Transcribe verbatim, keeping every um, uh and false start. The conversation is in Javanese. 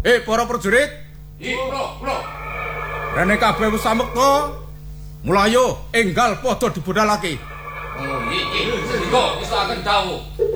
Eh, para prajurit. Nggih, kula, kula. Rene kabeh wis samekta. Mulayo enggal padha dibodhalake. Oh, nggih, nggih. Monggo, wis akan dawuh.